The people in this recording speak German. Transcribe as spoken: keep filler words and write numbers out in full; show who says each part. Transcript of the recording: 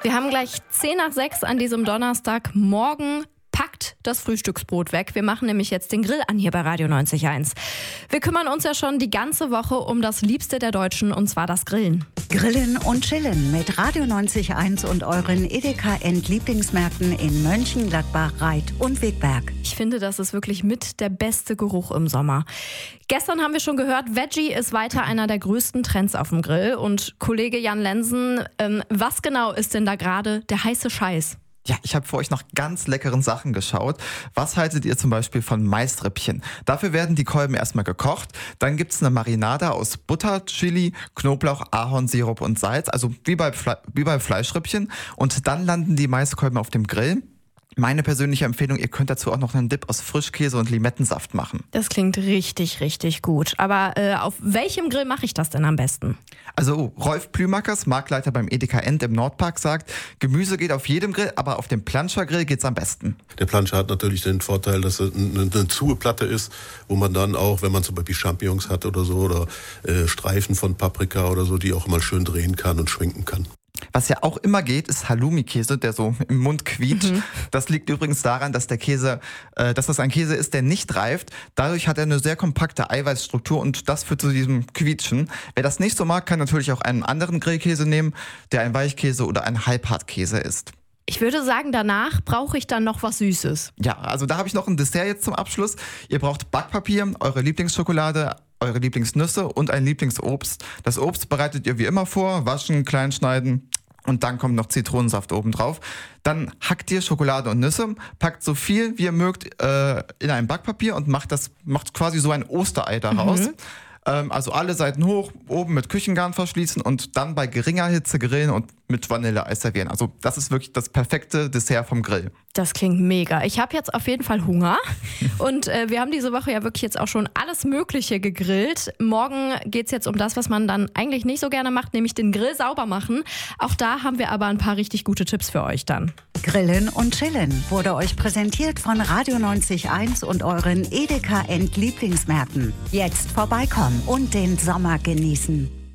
Speaker 1: Wir haben gleich zehn nach sechs an diesem Donnerstagmorgen. Packt das Frühstücksbrot weg. Wir machen nämlich jetzt den Grill an hier bei Radio neunzig Komma eins. Wir kümmern uns ja schon die ganze Woche um das Liebste der Deutschen, und zwar das Grillen.
Speaker 2: Grillen und Chillen mit Radio neunzig Komma eins und euren Edeka End-Lieblingsmärkten in Mönchengladbach, Reit und Wegberg.
Speaker 1: Ich finde, das ist wirklich mit der beste Geruch im Sommer. Gestern haben wir schon gehört, Veggie ist weiter einer der größten Trends auf dem Grill. Und Kollege Jan Lensen, ähm, was genau ist denn da gerade der heiße Scheiß?
Speaker 3: Ja, ich habe für euch nach ganz leckeren Sachen geschaut. Was haltet ihr zum Beispiel von Maisrippchen? Dafür werden die Kolben erstmal gekocht. Dann gibt's eine Marinade aus Butter, Chili, Knoblauch, Ahornsirup und Salz. Also wie bei, Fle- wie bei Fleischrippchen. Und dann landen die Maiskolben auf dem Grill. Meine persönliche Empfehlung, ihr könnt dazu auch noch einen Dip aus Frischkäse und Limettensaft machen.
Speaker 1: Das klingt richtig, richtig gut. Aber äh, auf welchem Grill mache ich das denn am besten?
Speaker 3: Also Rolf Plümackers, Marktleiter beim Edeka End im Nordpark, sagt, Gemüse geht auf jedem Grill, aber auf dem Planscher-Grill geht's am besten.
Speaker 4: Der Planscher hat natürlich den Vorteil, dass es eine, eine zuhe Platte ist, wo man dann auch, wenn man zum Beispiel Champignons hat oder so, oder äh, Streifen von Paprika oder so, die auch mal schön drehen kann und schwenken kann.
Speaker 3: Was ja auch immer geht, ist Halloumi-Käse, der so im Mund quietscht.
Speaker 1: Mhm.
Speaker 3: Das liegt übrigens daran, dass der Käse, äh, dass das ein Käse ist, der nicht reift. Dadurch hat er eine sehr kompakte Eiweißstruktur und das führt zu diesem Quietschen. Wer das nicht so mag, kann natürlich auch einen anderen Grillkäse nehmen, der ein Weichkäse oder ein Halbhartkäse ist.
Speaker 1: Ich würde sagen, danach brauche ich dann noch was Süßes.
Speaker 3: Ja, also da habe ich noch ein Dessert jetzt zum Abschluss. Ihr braucht Backpapier, eure Lieblingsschokolade, eure Lieblingsnüsse und ein Lieblingsobst. Das Obst bereitet ihr wie immer vor, waschen, klein schneiden und dann kommt noch Zitronensaft oben drauf. Dann hackt ihr Schokolade und Nüsse, packt so viel wie ihr mögt äh, in ein Backpapier und macht das macht quasi so ein Osterei daraus. Mhm. Ähm, also alle Seiten hoch, oben mit Küchengarn verschließen und dann bei geringer Hitze grillen und mit Vanilleeis servieren. Also das ist wirklich das perfekte Dessert vom Grill.
Speaker 1: Das klingt mega. Ich habe jetzt auf jeden Fall Hunger und äh, wir haben diese Woche ja wirklich jetzt auch schon alles Mögliche gegrillt. Morgen geht's jetzt um das, was man dann eigentlich nicht so gerne macht, nämlich den Grill sauber machen. Auch da haben wir aber ein paar richtig gute Tipps für euch dann.
Speaker 2: Grillen und Chillen wurde euch präsentiert von Radio neunzig Komma eins und euren Edeka End-Lieblingsmärkten. Jetzt vorbeikommen und den Sommer genießen.